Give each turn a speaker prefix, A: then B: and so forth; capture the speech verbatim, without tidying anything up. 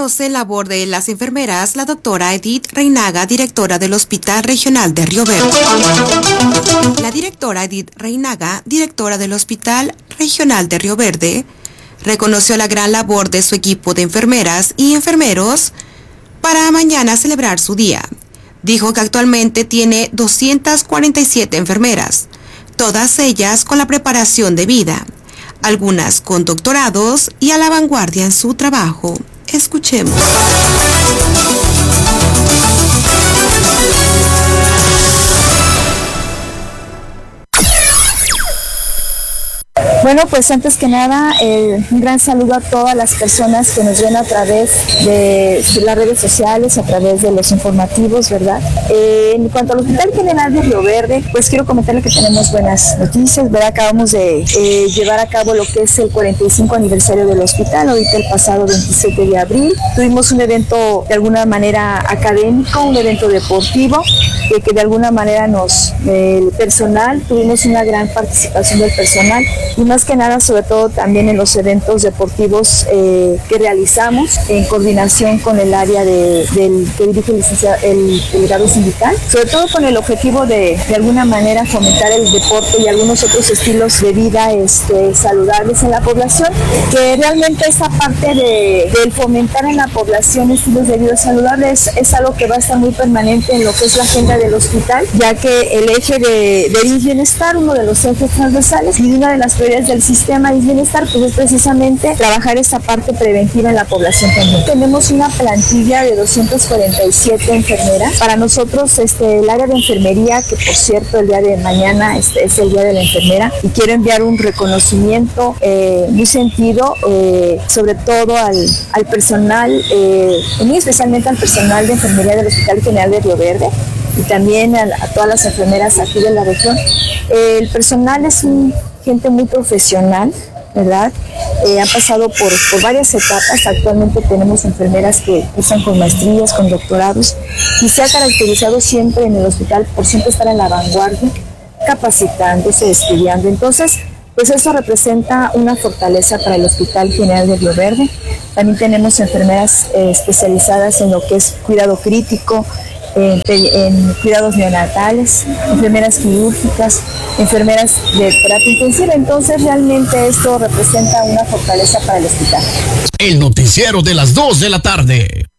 A: reconoce la labor de las enfermeras la doctora Edith Reinaga, directora del Hospital Regional de Río Verde. La directora Edith Reinaga, directora del Hospital Regional de Río Verde, reconoció la gran labor de su equipo de enfermeras y enfermeros para mañana celebrar su día. Dijo que actualmente tiene doscientas cuarenta y siete enfermeras, todas ellas con la preparación de vida, algunas con doctorados y a la vanguardia en su trabajo. Escuchemos.
B: Bueno, pues antes que nada, eh, un gran saludo a todas las personas que nos ven a través de las redes sociales, a través de los informativos, ¿verdad? Eh, en cuanto al Hospital General de Río Verde, pues quiero comentarles que tenemos buenas noticias, ¿verdad? Acabamos de eh, llevar a cabo lo que es el cuarenta y cinco aniversario del hospital, ahorita el pasado veintisiete de abril. Tuvimos un evento de alguna manera académico, un evento deportivo, eh, que de alguna manera nos, eh, el personal, tuvimos una gran participación del personal, y más que nada, sobre todo también en los eventos deportivos eh, que realizamos en coordinación con el área de, del que dirige el, el delegado sindical, sobre todo con el objetivo de de alguna manera fomentar el deporte y algunos otros estilos de vida este, saludables en la población, que realmente esa parte de, del fomentar en la población estilos de vida saludables es, es algo que va a estar muy permanente en lo que es la agenda del hospital, ya que el eje de, de bienestar, uno de los ejes transversales y una de las prioridades del sistema de bienestar, pues es precisamente trabajar esa parte preventiva en la población también. Tenemos una plantilla de doscientas cuarenta y siete enfermeras. Para nosotros este, el área de enfermería, que por cierto el día de mañana este, es el día de la enfermera, y quiero enviar un reconocimiento eh, muy sentido, eh, sobre todo al, al personal, eh, muy especialmente al personal de enfermería del Hospital General de Río Verde, y también a, a todas las enfermeras aquí de la región. Eh, el personal es un gente muy profesional, ¿verdad? Eh, han pasado por, por varias etapas. Actualmente tenemos enfermeras que están con maestrías, con doctorados, y se ha caracterizado siempre en el hospital por siempre estar en la vanguardia, capacitándose, estudiando. Entonces, pues eso representa una fortaleza para el Hospital General de Río Verde. También tenemos enfermeras eh, especializadas en lo que es cuidado crítico, En, en cuidados neonatales, enfermeras quirúrgicas, enfermeras de terapia intensiva. Entonces realmente esto representa una fortaleza para el hospital.
C: El noticiero de las dos de la tarde.